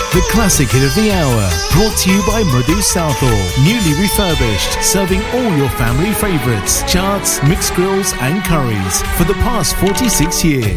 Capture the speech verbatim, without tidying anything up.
the classic hit of the hour, brought to you by Madhu Southall. Newly refurbished, serving all your family favourites, charts, mixed grills and curries for the past forty-six years.